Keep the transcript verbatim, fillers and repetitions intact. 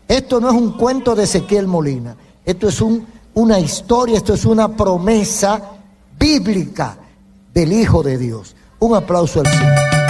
Esto no es un cuento de Ezequiel Molina. Esto es un, una historia, esto es una promesa bíblica del Hijo de Dios. Un aplauso al Señor.